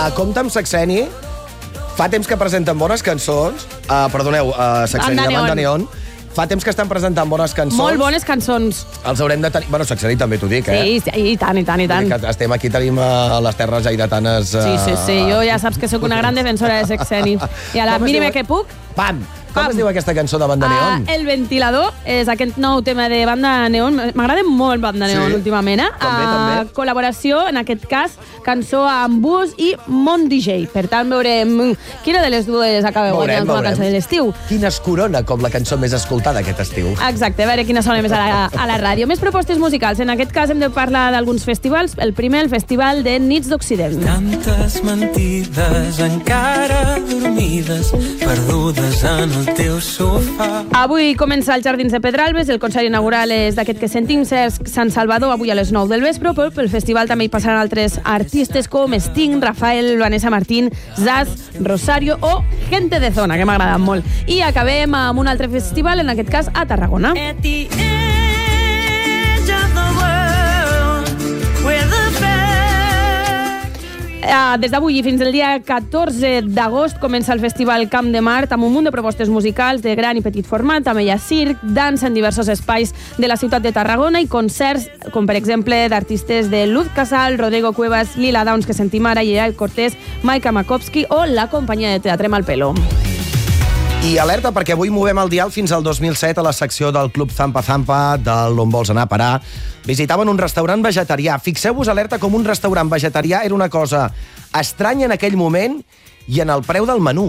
Compte amb Sexeni. Fa temps que presenten bones cançons. Perdoneu, Sexeni de Banda Neon. Fa temps que estan presentant bones cançons. Molt bones cançons. Els haurem de tenir... Bueno, Sexeni també t'ho dic, Sí, i tant. Estem aquí, tenim les terres airetanes... Sí. Jo ja saps que sóc una gran defensora de Sexeni. I a la mínima que puc... Pam! Com es diu aquesta cançó de Banda Neon? El ventilador és aquest nou tema de Banda Neon. M'agrada molt Banda Neon últimament. També. Col·laboració, en aquest cas, cançó amb Bus i Mon DJ. Per tant, veurem quina de les dues acaba guanyant com a cançó de l'estiu. Quina es corona com la cançó més escoltada aquest estiu. Exacte, a veure quina sona més a la ràdio. Més propostes musicals. En aquest cas hem de parlar d'alguns festivals. El primer, el Festival de Nits d'Occident. Tantes mentides encara dormides, perdudes en el teu sofà. Avui comença als Jardins de Pedralbes. El concert inaugural és d'aquest que sentim, Sant Salvador, avui a les 9 del vespre, però pel festival també hi passaran altres artistes com Sting, Rafael, Vanessa Martín, Zaz, Rosario o Gente de Zona, que m'ha agradat molt. I acabem amb un altre festival, en aquest cas a Tarragona. At the edge of the world, where the Des d'avui i fins al dia 14 d'agost comença el Festival Camp de Mart amb un munt de propostes musicals de gran i petit format. També hi ha circ, dansa en diversos espais de la ciutat de Tarragona i concerts, com per exemple d'artistes de Luz Casal, Rodrigo Cuevas, Lila Downs, que sentim ara, Gerard Cortés, Maika Makowski o la companyia de teatre Malpelo. I alerta, perquè avui movem el dial fins al 2007 a la secció del Club Zampa Zampa, d'on vols anar a parar. Visitaven un restaurant vegetarià. Fixeu-vos, alerta, com un restaurant vegetarià era una cosa estranya en aquell moment i en el preu del menú.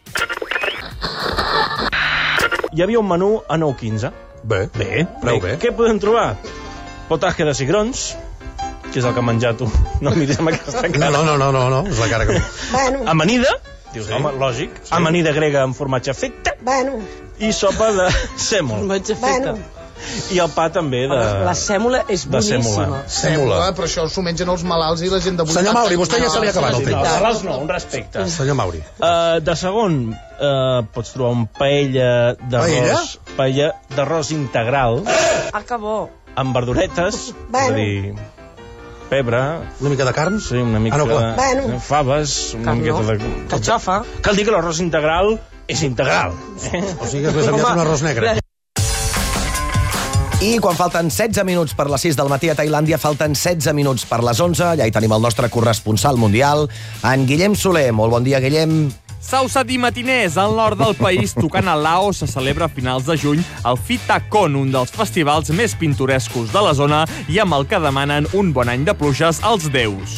Hi havia un menú a 9,15. Bé, prou bé. Què podem trobar? Potatge de cigrons, que és el que has menjat tu. No miris amb aquesta cara. No, és la cara que... Bueno, Amanida, dius, home, lògic. Sí. Amanida grega amb formatge feta bueno, i sopa de sèmol. bueno. I el pa també de... La sèmola és de sèmola. boníssima. Sèmola. Però això s'ho mengen els malalts i la gent de 80. Senyor Mauri, vostè ja se li ha acabat el No, temps. malalts no, un respecte. Senyor Mauri. De segon, pots trobar un paella d'arròs. Paella d'arròs integral Ah, que bo. amb verduretes, és a dir, pebre, Una mica de carn? sí, una mica no, clar. de faves, una miqueta de... Catxofa. Cal dir que l'arròs integral és integral. O sigui que és més aviat un arròs negre. I quan falten 16 minuts per les 6 del matí a Tailàndia, falten 16 minuts per les 11. Allà hi tenim el nostre corresponsal mundial, en Guillem Soler. Molt bon dia, Guillem. Sausati Matiners, al nord del país, tocant a Laos, se celebra a finals de juny el Fitacon, un dels festivals més pintorescos de la zona i amb el que demanen un bon any de pluges als déus.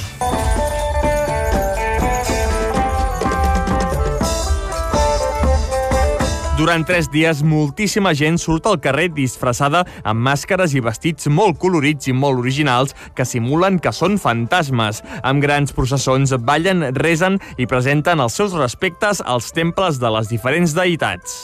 Durant 3 dies, moltíssima gent surt al carrer disfressada amb màscares i vestits molt colorits i molt originals que simulen que són fantasmes. Amb grans processons ballen, resen i presenten els seus respectes als temples de les diferents deïtats.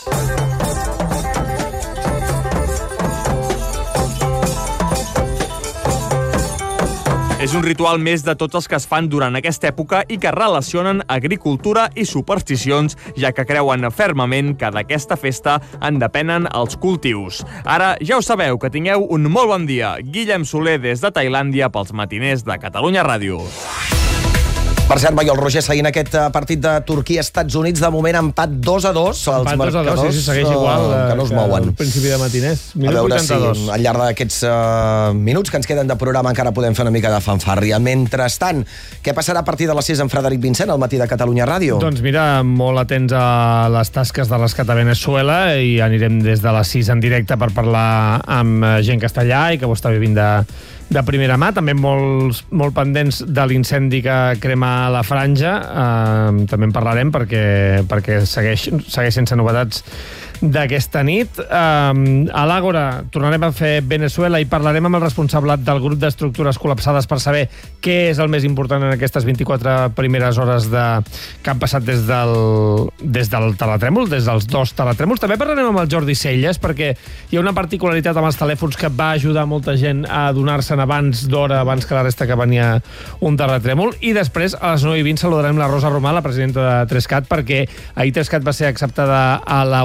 És un ritual més de tots els que es fan durant aquesta època i que relacionen agricultura i supersticions, ja que creuen fermament que d'aquesta festa en depenen els cultius. Ara ja ho sabeu, que tingueu un molt bon dia. Guillem Soler des de Tailàndia pels matiners de Catalunya Ràdio. Per cert, el Roger, seguint aquest partit de Turquia-Estats Units, de moment empat 2-2. Empat 2-2, sí, segueix igual que no es mouen. Al principi de matiners. A veure si al llarg d'aquests minuts que ens queden de programa encara podem fer una mica de fanfàrria. Mentrestant, què passarà a partir de les 6 amb Frederic Vincent, al matí de Catalunya Ràdio? Doncs mira, molt atents a les tasques de rescat a Venezuela i anirem des de les 6 en directe per parlar amb gent que està allà i que ho està vivint de primera mà, també molt pendents de l'incendi que crema la Franja. També en parlarem perquè segueix sense novetats d'aquesta nit. A l'Àgora tornarem a fer Venezuela i parlarem amb el responsable del grup d'estructures col·lapsades per saber què és el més important en aquestes 24 primeres hores que han passat des del terratrèmol, des dels 2 terratrèmols. També parlarem amb el Jordi Celles perquè hi ha una particularitat amb els telèfons que va ajudar molta gent a adonar-se'n abans d'hora, abans que la resta, que venia un terratrèmol. I després, a les 9:20, saludarem la Rosa Romà, la presidenta de Trescat, perquè ahir Trescat va ser acceptada a la UER,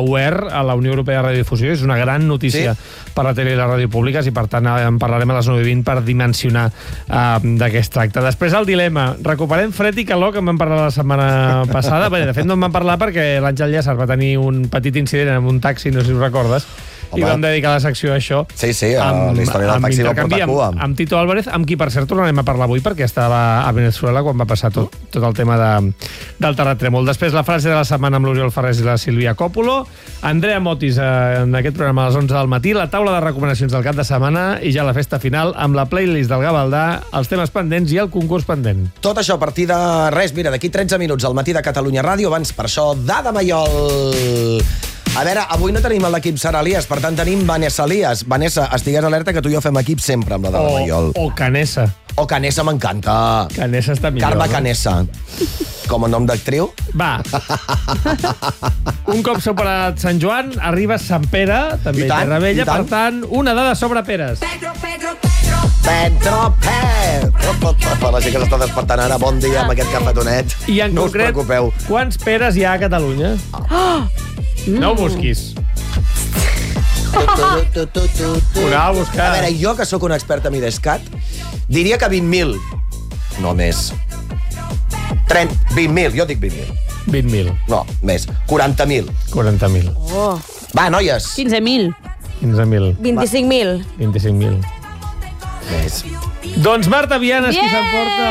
a la Unió Europea de Radiodifusió. És una gran notícia per la tele i les ràdio públiques i, per tant, en parlarem a les 9:20 per dimensionar de què es tracta. Després, el dilema. Recuperem fred i calor, que en vam parlar la setmana passada. Bé, de fet, no en vam parlar perquè l'Àngel Llàcer va tenir un petit incident amb un taxi, no sé si ho recordes, i vam dedicar la secció a això. Sí, la història del taxi va portar cua. Amb Tito Álvarez, amb qui, per cert, tornarem a parlar avui perquè estava a Venezuela quan va passar tot el tema del terratrèmol. Després, la frase de la setmana amb l'Oriol Ferrés i la Sílvia Còpolo. Andrea Motis en aquest programa a les 11 del matí. La taula de recomanacions del cap de setmana i ja la festa final amb la playlist del Gavaldà, els temes pendents i el concurs pendent. Tot això a partir de res, mira, d'aquí 13 minuts al matí de Catalunya Ràdio. Abans, per això, Dada Maiol. A veure, avui no tenim l'equip Sara Elias, per tant tenim Vanessa Elias. Vanessa, estigues alerta que tu i jo fem equip sempre amb la Dada Maiol. O Canessa. O Canessa m'encanta. Canessa està millor. Carme Canessa. Com a nom d'actriu? Va. Un cop superat Sant Joan, arriba Sant Pere, també a Terravella, per tant, una dada sobre peres. Pedro. La gent que s'està despertant ara, bon dia amb aquest cafetonet. I en concret, quants peres hi ha a Catalunya? No ho busquis. Ho anava a buscar. A veure, jo, que sóc un expert en IDESCAT, diria que 20.000. No més. 20.000, jo dic 20.000. 20.000. No, més. 40.000. 40.000. Oh. Va, noies. 15.000. 15.000. 25.000. 25.000. Més. Doncs Marta Viana és qui s'emporta...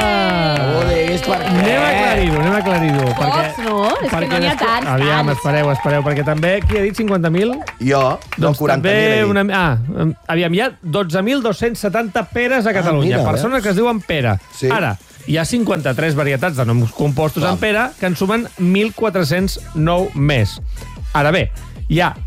Anem a aclarir-ho. No, és que no n'hi ha tants. Aviam, espereu, perquè també... Qui ha dit 50.000? Jo, doncs 40.000 aviam, hi ha 12.270 peres a Catalunya. Persones que es diuen Pere. Ara, hi ha 53 varietats de noms compostos en pere que en sumen 1.409 més. Ara bé, hi ha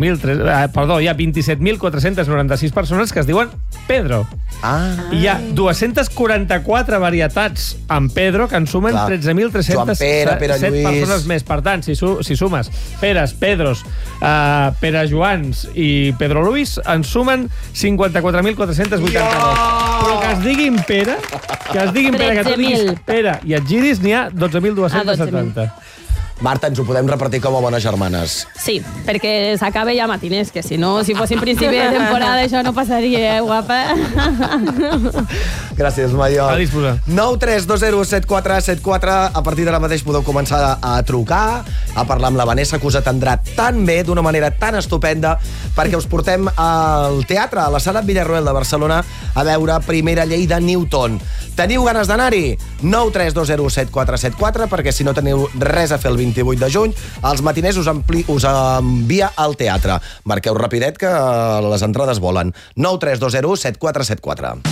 27.496 persones que es diuen Pedro. Hi ha 244 varietats en Pedro que en sumen 13.307 persones més. Per tant, si sumes Peres, Pedros, Pere Joans i Pedro Luis, en sumen 54.482. Però que es diguin Pere, que tu diguis Pere i et giris, n'hi ha 12.270. Marta, ens ho podem repartir com a bones germanes. Sí, perquè s'acaba ja matiners, que si no, si fossin principi de temporada, això no passaria, guapa? Gràcies, Maiol. A disposar. 932017474. A partir d'ara mateix podeu començar a trucar, a parlar amb la Vanessa, que us atendrà tan bé, d'una manera tan estupenda, perquè us portem al teatre, a la Sala Villarroel de Barcelona, a veure Primera llei de Newton. Teniu ganes d'anar-hi? 932017474, perquè si no teniu res a fer el 28 de juny, els matiners us envia al teatre. Marqueu rapidet que les entrades volen. 932017474.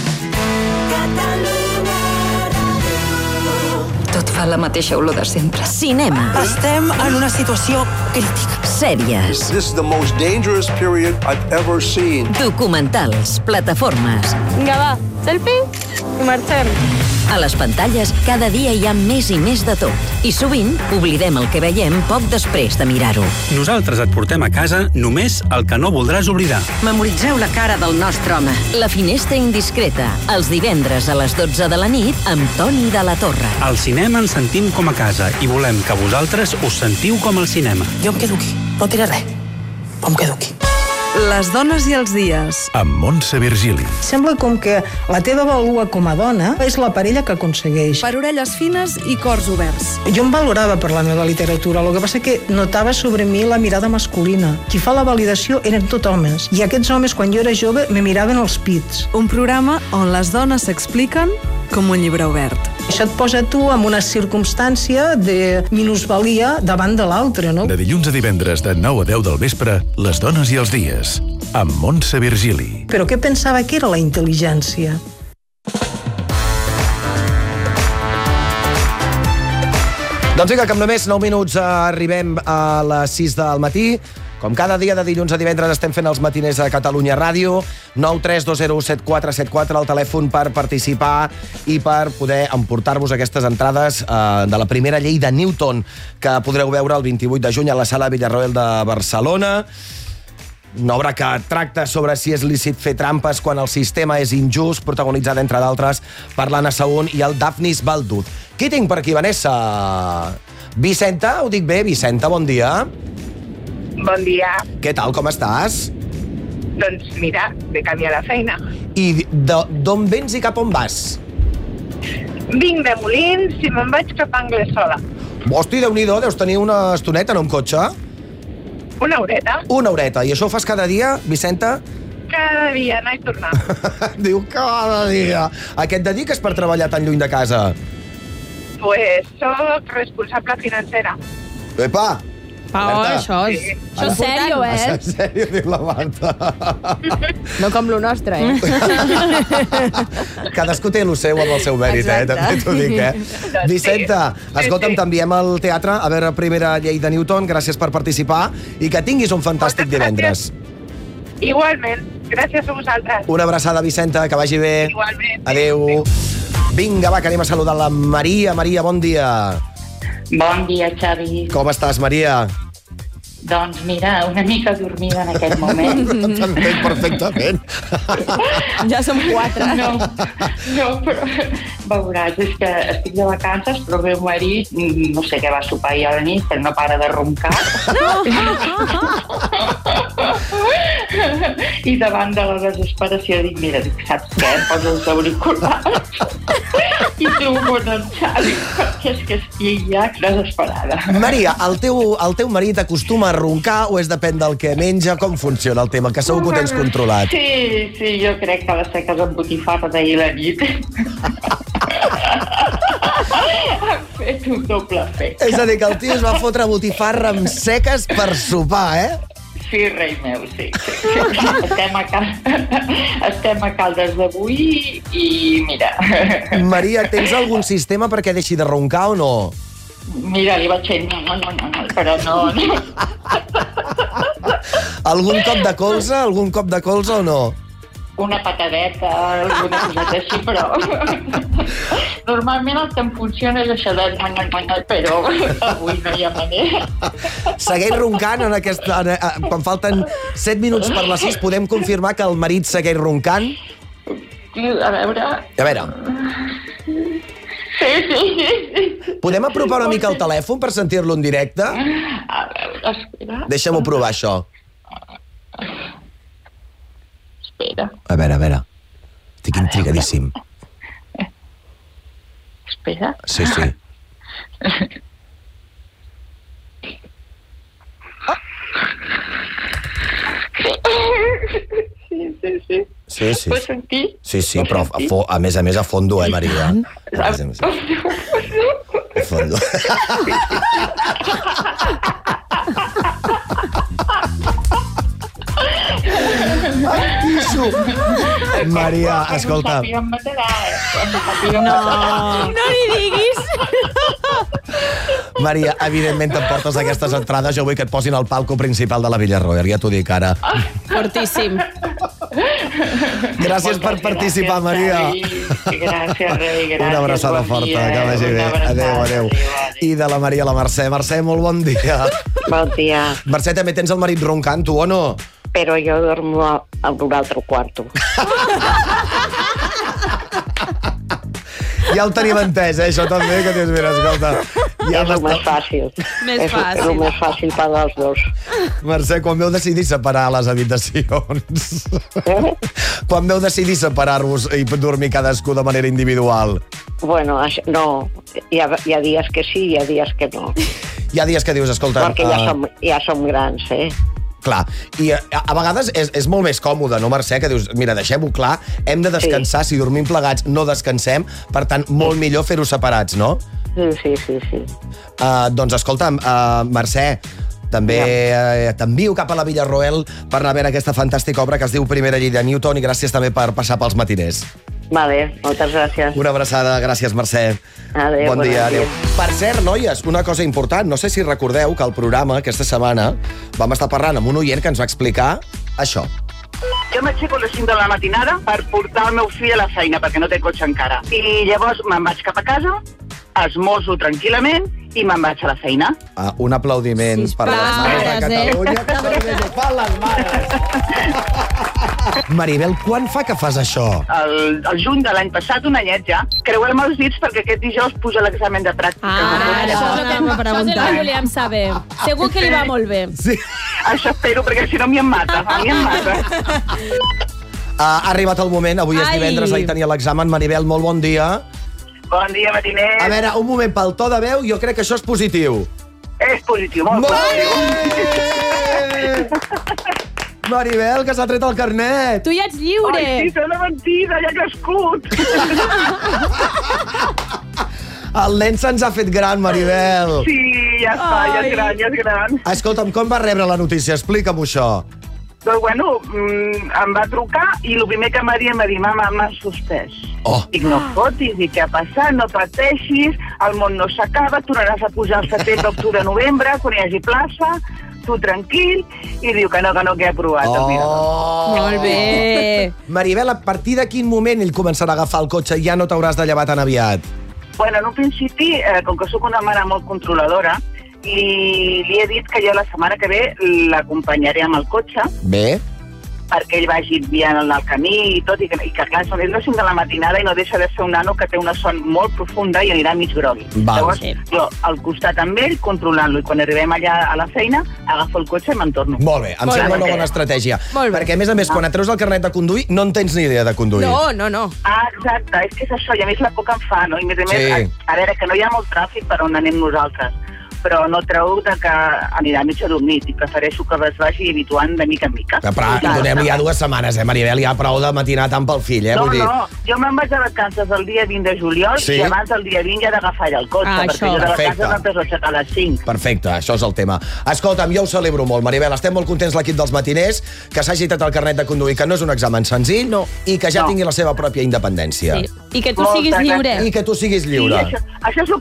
Tot fa la mateixa olor de sempre. Cinema. Estem en una situació crítica. Sèries. This is the most dangerous period I've ever seen. Documentals. Plataformes. Vinga, va. Selfie i marxem. A les pantalles, cada dia hi ha més i més de tot. I sovint oblidem el que veiem poc després de mirar-ho. Nosaltres et portem a casa només el que no voldràs oblidar. Memoritzeu la cara del nostre home. La finestra indiscreta. Els divendres a les 12 de la nit amb Toni de la Torre. Al cinema ens sentim com a casa i volem que vosaltres us sentiu com al cinema. Jo em quedo aquí. No diré res. Però em quedo aquí. Les dones i els dies. Amb Montse Virgili. Sembla com que la teva vàlua com a dona és la parella que aconsegueix. Per orelles fines i cors oberts. Jo em valorava per la meva literatura, el que passa que notava sobre mi la mirada masculina. Qui fa la validació eren tot homes. I aquests homes, quan jo era jove, me miraven els pits. Un programa on les dones s'expliquen com un llibre obert. Això et posa tu en una circumstància de minusvalia davant de l'altre, no? De dilluns a divendres de 9 a 10 del vespre, Les dones i els dies, amb Montse Virgili. Però què pensava que era la intel·ligència? Doncs vinga, que amb només 9 minuts arribem a les 6 del matí. Com cada dia de dilluns a divendres estem fent els matiners a Catalunya Ràdio. 932017474, el telèfon per participar i per poder emportar-vos aquestes entrades de la Primera llei de Newton, que podreu veure el 28 de juny a la Sala Villarroel de Barcelona. Una obra que tracta sobre si és lícit fer trampes quan el sistema és injust, protagonitzada, entre d'altres, per l'Anna Saún i el Dafnis Balduz. Qui tinc per aquí, Vanessa? Vicenta? Ho dic bé, Vicenta, bon dia. Bon dia. Què tal, com estàs? Doncs mira, ve camí a la feina. I d'on vens i cap on vas? Vinc de Molins i me'n vaig cap a Anglesola. Hosti, Déu-n'hi-do, deus tenir una estoneta, no, amb cotxe? Una horeta. Una horeta. I això ho fas cada dia, Vicenta? Cada dia, anar i tornar. Diu cada dia. A què et dediques per treballar tan lluny de casa? Pues soc responsable financera. Epa! Això és sèrio, En sèrio, diu la Marta. No com lo nostre, Cadascú té lo seu amb el seu mèrit, també t'ho dic, Vicenta, escolta'm, t'enviem al teatre a veure Primera llei de Newton, gràcies per participar i que tinguis un fantàstic divendres. Igualment, gràcies a vosaltres. Una abraçada, Vicenta, que vagi bé. Igualment. Adéu. Vinga, va, que anem a saludar la Maria. Maria, bon dia. Bon dia, Xavi. Com estàs, Maria? Doncs mira, una mica dormida en aquest moment. T'entenc perfectament. Ja som 4. No, però veuràs, és que estic de vacances, però el meu marit, no sé què va sopar ahir a la nit, però no para de roncar. I davant de la desesperació dic, mira, saps què? Em poso els auriculars i tu un Xavi, perquè és que estic ja desesperada. Maria, el teu marit acostuma a roncar o és depèn del que menja? Com funciona el tema? Que segur que ho tens controlat. Sí, jo crec que les seques amb botifarra d'ahir la nit han fet un doble efecte. És a dir, que el tio es va fotre botifarra amb seques per sopar, Sí, rei meu, sí. Estem a Caldes d'avui i mira... Maria, tens algun sistema perquè deixi de roncar o no? Mira, li vaig fer no, però no. Algun cop de colze o no? Una patadeta, alguna coseta així, però... Normalment el que em funciona és això de... Però avui no hi ha manera. Segueix roncant en aquesta... Quan falten 7 minuts per les 6, podem confirmar que el marit segueix roncant? A veure... A veure... Sí. Podem apropar una mica el telèfon per sentir-lo en directe? A veure, espera. Deixa'm-ho provar, això. Espera. A veure. Estic intrigadíssim. Espera. Sí. Sí. Pots sentir? Sí, però a més a fondo, Maria? A fondo. Maria, escolta. No li diguis. Maria, evidentment t'emportes aquestes entrades. Jo vull que et posin al palco principal de la Villarroel, ja t'ho dic ara. Fortíssim. Gràcies per participar, Maria. Gràcies, rei. Una abraçada forta, que vagi bé. Adéu. I de la Maria a la Mercè. Mercè, molt bon dia. Bon dia. Mercè, també tens el marit roncant, tu o no? Però jo dormo en un altre quarto. Ja el tenim entès, això també, que dius, mira, escolta... És el més fàcil. És el més fàcil per als dos. Mercè, quan veu decidir separar les habitacions? Quan veu decidir separar-vos i dormir cadascú de manera individual? Bueno, no. Hi ha dies que sí i hi ha dies que no. Hi ha dies que dius, escolta... Perquè ja som grans, Clar, i a vegades és molt més còmode, no, Mercè? Que dius, mira, deixem-ho clar, hem de descansar, si dormim plegats no descansem, per tant, molt millor fer-ho separats, no? Sí. Doncs escolta'm, Mercè, també t'envio cap a la Villarroel per anar a veure aquesta fantàstica obra que es diu Primera llei de Newton i gràcies també per passar pels matiners. Vale, moltes gràcies. Una abraçada, gràcies, Mercè. Adéu, bon dia, adéu. Per cert, noies, una cosa important, no sé si recordeu que al programa aquesta setmana vam estar parlant amb un oient que ens va explicar això. Jo m'aixeco a les 5 de la matinada per portar el meu fill a la feina, perquè no té cotxe encara. I llavors me'n vaig cap a casa, esmoso tranquil·lament i me'n vaig a la feina. Un aplaudiment per les mares de Catalunya, que molt bé ho fan les mares. Maribel, quan fa que fas això? El juny de l'any passat, un anyet ja. Creueu-me els dits perquè aquest dijous puja l'examen de pràctica. Això és el que volíem saber. Segur que li va molt bé. Sí. Això espero, perquè si no em mata. A mi em mata. Ha arribat el moment, avui és divendres, ahir tenia l'examen. Maribel, molt bon dia. Bon dia, matiner. A veure, un moment, pel to de veu, jo crec que això és positiu. És positiu, molt positiu. Maribel, que s'ha tret el carnet. Tu ja ets lliure. Ai, sí, és una mentida, ja ha crescut. El nen se'ns ha fet gran, Maribel. Sí, ja està, ja és gran, ja és gran. Escolta'm, com va rebre la notícia? Explica'm això. Doncs, bueno, em va trucar i el primer que em va dir, mama, m'has suspès. Dic, no fotis, i què ha passat? No pateixis, el món no s'acaba, tornaràs a pujar al setembre, octubre, novembre, quan hi hagi plaça, tu tranquil, i diu que no, que he aprovat. Molt bé. Maribel, a partir de quin moment ell començarà a agafar el cotxe i ja no t'hauràs de llevar tan aviat? Bueno, en un principi, com que sóc una mare molt controladora, i li he dit que jo la setmana que ve l'acompanyaré amb el cotxe. Bé. Perquè ell vagi guiant el camí i tot, i que clar, són les 5 de la matinada i no deixa de ser un nano que té una son molt profunda i anirà mig grogui. Llavors, jo al costat amb ell, controlant-lo, i quan arribem allà a la feina, agafo el cotxe i me'n torno. Molt bé, em sembla una bona estratègia. Perquè, a més, quan et treus el carnet de conduir, no en tens ni idea de conduir. No. Ah, exacte, és que és això, i a més la por que em fa, no? I a més, a veure, que no hi ha molt tràfic per on anem nosaltres, però no treu que anirà mig adormit i prefereixo que es vagi habituant de mica en mica. Però donem-li ja 2 setmanes, Maribel, ja prou de matinar tant pel fill, No, jo me'n vaig de vacances el dia 20 de juliol i abans del dia 20 ja he d'agafar el cotxe, perquè jo de vacances m'empiezo a aixecar a les 5. Perfecte, això és el tema. Escolta'm, jo ho celebro molt, Maribel, estem molt contents l'equip dels matiners, que s'hagi tret el carnet de conduir, que no és un examen senzill, i que ja tingui la seva pròpia independència. I que tu siguis lliure. I que tu siguis lliure. Això és el